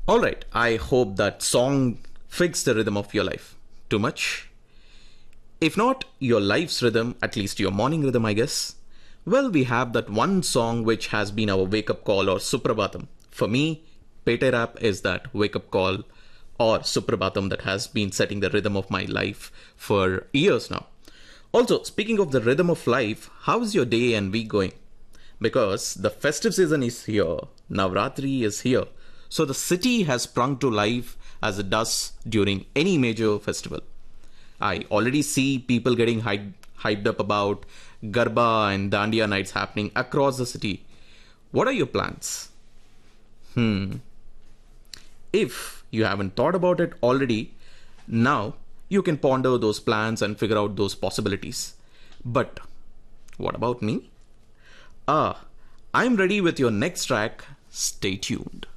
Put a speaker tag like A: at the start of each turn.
A: Alright, I hope that song fixed the rhythm of your life. Too much? If not your life's rhythm, at least your morning rhythm, I guess. Well, we have that one song which has been our wake up call or Suprabhatam. For me, Pete Rap is that wake up call or Suprabhatam that has been setting the rhythm of my life for years now. Also, speaking of the rhythm of life, how's your day and week going? Because the festive season is here, Navratri is here. So the city has sprung to life as it does during any major festival. I already see people getting hyped up about Garba and Dandiya nights happening across the city. What are your plans? If you haven't thought about it already, now you can ponder those plans and figure out those possibilities. But what about me? I'm ready with your next track. Stay tuned.